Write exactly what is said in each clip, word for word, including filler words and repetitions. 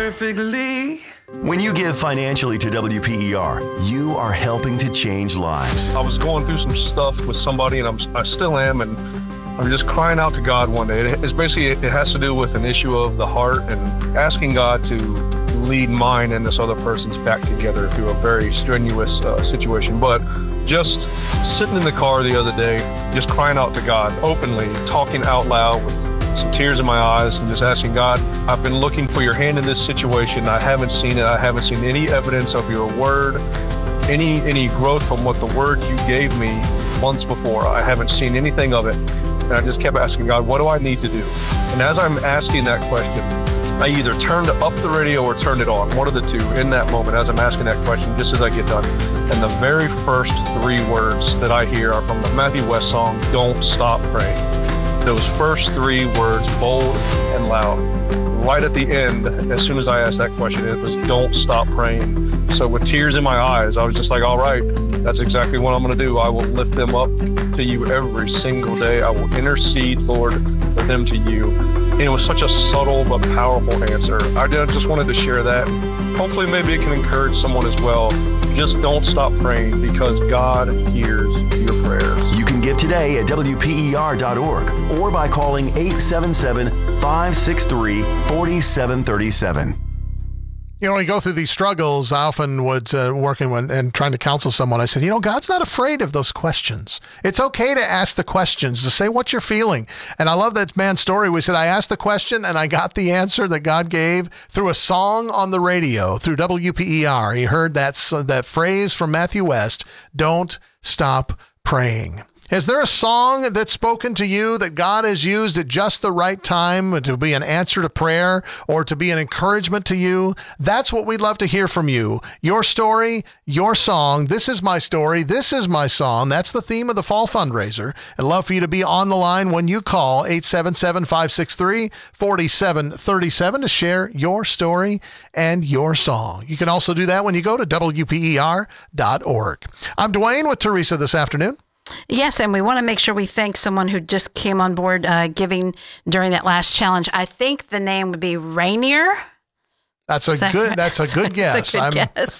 perfectly. When you give financially to W P E R, you are helping to change lives. I was going through some stuff with somebody, and I'm, I still am, and I'm just crying out to God one day. It's basically, it has to do with an issue of the heart and asking God to lead mine and this other person's back together through a very strenuous uh, situation. But just sitting in the car the other day, just crying out to God openly, talking out loud with some tears in my eyes and just asking God, I've been looking for your hand in this situation. I haven't seen it. I haven't seen any evidence of your word, any any growth from what the word you gave me months before. I haven't seen anything of it. And I just kept asking God, what do I need to do? And as I'm asking that question, I either turned up the radio or turned it on, one of the two, in that moment as I'm asking that question, just as I get done. And the very first three words that I hear are from the Matthew West song, Don't Stop Praying. Those first three words, bold and loud. Right at the end, as soon as I asked that question, it was, don't stop praying. So with tears in my eyes, I was just like, all right, that's exactly what I'm going to do. I will lift them up to you every single day. I will intercede, Lord, for them to you. And it was such a subtle but powerful answer. I just wanted to share that. Hopefully maybe it can encourage someone as well. Just don't stop praying because God hears your prayers. You can give today at W P E R dot org or by calling eight seven seven, five six three, four seven three seven. You know, when you go through these struggles, I often would, uh, working when, and trying to counsel someone, I said, you know, God's not afraid of those questions. It's okay to ask the questions, to say what you're feeling. And I love that man's story. We said, I asked the question and I got the answer that God gave through a song on the radio, through W P E R. He heard that, that phrase from Matthew West, don't stop praying. Is there a song that's spoken to you that God has used at just the right time to be an answer to prayer or to be an encouragement to you? That's what we'd love to hear from you. Your story, your song. This is my story. This is my song. That's the theme of the fall fundraiser. I'd love for you to be on the line when you call eight seven seven, five six three, four seven three seven to share your story and your song. You can also do that when you go to W P E R dot org. I'm Dwayne with Teresa this afternoon. Yes, and we want to make sure we thank someone who just came on board uh, giving during that last challenge. I think the name would be Rainier. That's a that good. right? That's a good guess. That's a good guess.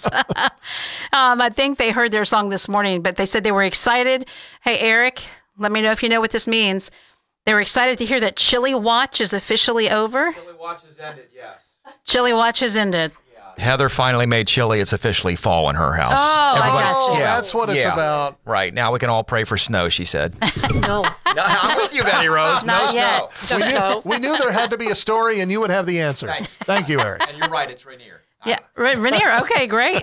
um, I think they heard their song this morning, but they said they were excited. Hey, Eric, let me know if you know what this means. They were excited to hear that Chili Watch is officially over. Chili Watch has ended, yes. Chili Watch has ended. Heather finally made chili. It's officially fall in her house. Oh, Everybody, I got you. Oh, that's what it's yeah. about. Right. Now we can all pray for snow, she said. No. No, I'm with you, Betty Rose. Not no yet. snow. We knew, So- we knew there had to be a story and you would have the answer. Right. Thank you, Eric. And you're right, it's Rainier. Yeah, Rainier. Okay, great.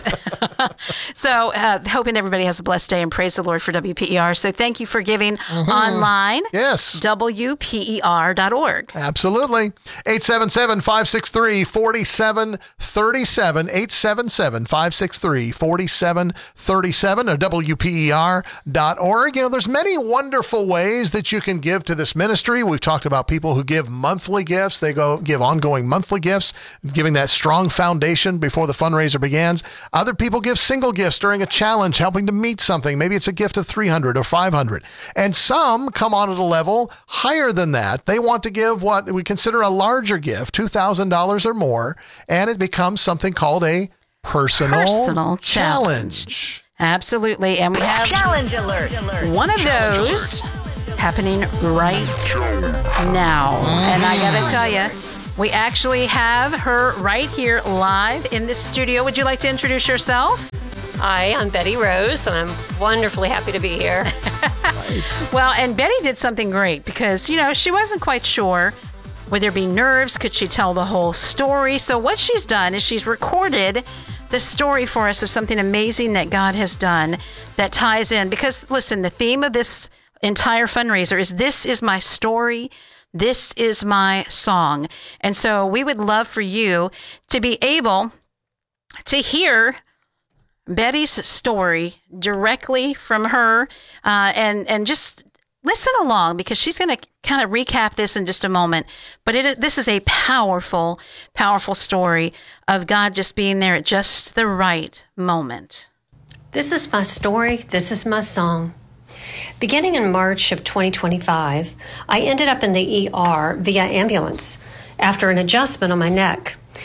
So, uh, hoping everybody has a blessed day and praise the Lord for W P E R. So, thank you for giving Mm-hmm. online. Yes. W P E R dot org. Absolutely. eight seven seven, five six three, four seven three seven, eight seven seven, five six three, four seven three seven or W P E R dot org. You know, there's many wonderful ways that you can give to this ministry. We've talked about people who give monthly gifts. They go give ongoing monthly gifts, giving that strong foundation before the fundraiser begins. Other people give single gifts during a challenge, helping to meet something. Maybe it's a gift of three hundred or five hundred. And some come on at a level higher than that. They want to give what we consider a larger gift, two thousand dollars or more, and it becomes something called a personal, Personal challenge. challenge. Absolutely. And we have Challenge alert. one of those happening right now. And I got to tell you, we actually have her right here live in the studio. Would you like to introduce yourself? Hi, I'm Betty Rose, and I'm wonderfully happy to be here. Well, and Betty did something great because, you know, she wasn't quite sure would there be nerves. Could she tell the whole story? So what she's done is she's recorded the story for us of something amazing that God has done that ties in. Because, listen, the theme of this entire fundraiser is This Is My Story. This is my song. And so we would love for you to be able to hear Betty's story directly from her uh, and, and just listen along because she's going to kind of recap this in just a moment. But it, this is a powerful, powerful story of God just being there at just the right moment. This is my story. This is my song. Beginning in March of twenty twenty-five, I ended up in the E R via ambulance after an adjustment on my neck.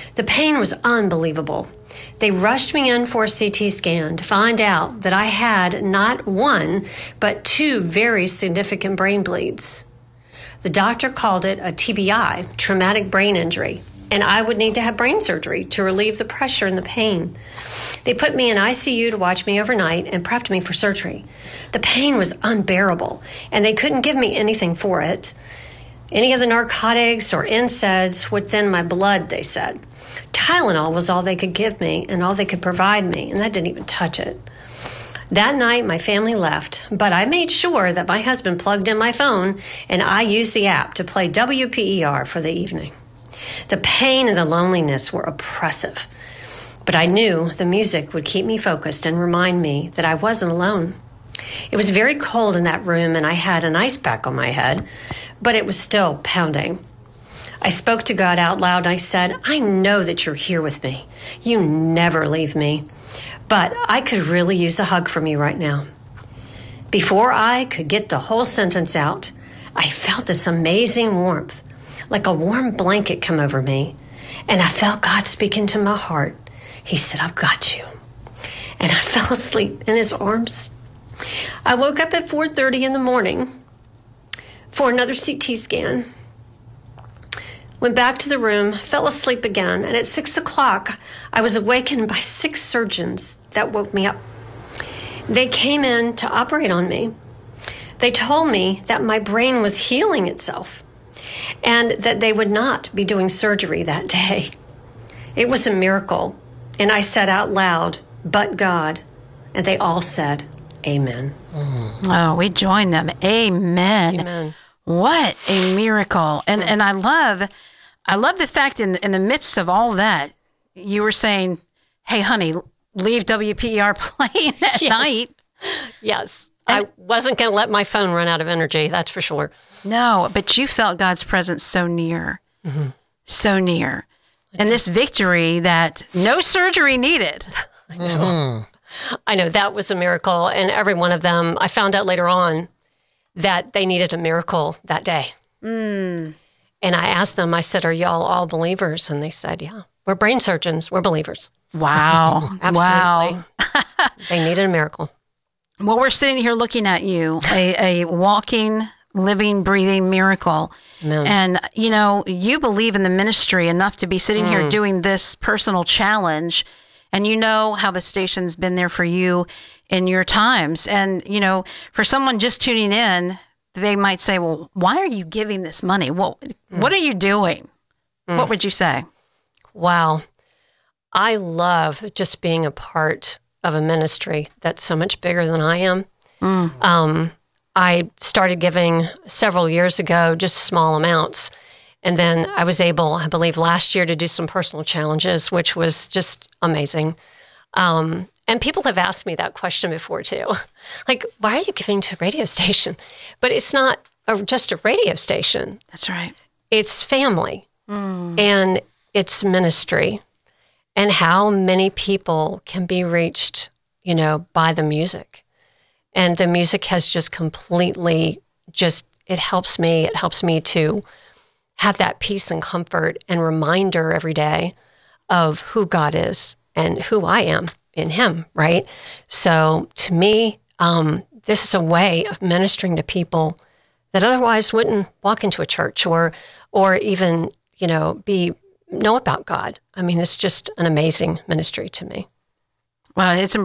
The pain was unbelievable. They rushed me in for a C T scan to find out that I had not one, but two very significant brain bleeds. The doctor called it a T B I, traumatic brain injury, and I would need to have brain surgery to relieve the pressure and the pain. They put me in I C U to watch me overnight and prepped me for surgery. The pain was unbearable, and they couldn't give me anything for it. Any of the narcotics or N SAIDs would thin my blood, they said. Tylenol was all they could give me and all they could provide me, and that didn't even touch it. That night, my family left, but I made sure that my husband plugged in my phone and I used the app to play W P E R for the evening. The pain and the loneliness were oppressive, but I knew the music would keep me focused and remind me that I wasn't alone. It was very cold in that room and I had an ice pack on my head, but it was still pounding. I spoke to God out loud and I said, I know that you're here with me. You never leave me. But I could really use a hug from you right now. Before I could get the whole sentence out, I felt this amazing warmth, like a warm blanket come over me. And I felt God speaking to my heart. He said, I've got you. And I fell asleep in his arms. I woke up at four thirty in the morning for another C T scan. Went back to the room, fell asleep again, and at six o'clock, I was awakened by six surgeons that woke me up. They came in to operate on me. They told me that my brain was healing itself and that they would not be doing surgery that day. It was a miracle, and I said out loud, but God, and they all said, amen. Oh, we join them. Amen. Amen. What a miracle. And and I love I love the fact in in the midst of all that, you were saying, hey, honey, leave W P E R playing at Yes. night. Yes. I wasn't going to let my phone run out of energy, that's for sure. No, but you felt God's presence so near, mm-hmm. so near. And this victory that no surgery needed. I know. Mm-hmm. I know, that was a miracle. And every one of them, I found out later on that they needed a miracle that day. Mm. And I asked them, I said, are y'all all believers? And they said, yeah, we're brain surgeons. We're believers. Wow. Absolutely. Wow. They needed a miracle. Well, we're sitting here looking at you, a, a walking, living, breathing miracle. Amen. And, you know, you believe in the ministry enough to be sitting Mm. here doing this personal challenge. And you know how the station's been there for you in your times. And, you know, for someone just tuning in, they might say, well, why are you giving this money? Well, mm. what are you doing? Mm. What would you say? Wow. I love just being a part of a ministry that's so much bigger than I am. Mm. Um, I started giving several years ago, just small amounts. And then I was able, I believe last year, to do some personal challenges, which was just amazing. Um, and people have asked me that question before too. Like, why are you giving to a radio station? But it's not a, just a radio station. That's right. It's family mm. and it's ministry. And how many people can be reached, you know, by the music. And the music has just completely just, it helps me, it helps me to have that peace and comfort and reminder every day of who God is and who I am in him, right? So to me, um, this is a way of ministering to people that otherwise wouldn't walk into a church or, or even, you know, be know about God. I mean, it's just an amazing ministry to me. Well, it's